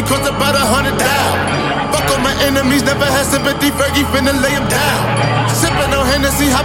cost about 100 down. Fuck all my enemies, never had sympathy. Fergie finna lay him down. Sippin' on Hennessy,